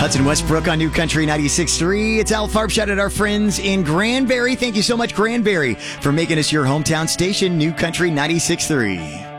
Hudson Westbrook on New Country 96.3. It's Al Farb. Shout out our friends in Granbury. Thank you so much, Granbury, for making us your hometown station, New Country 96.3.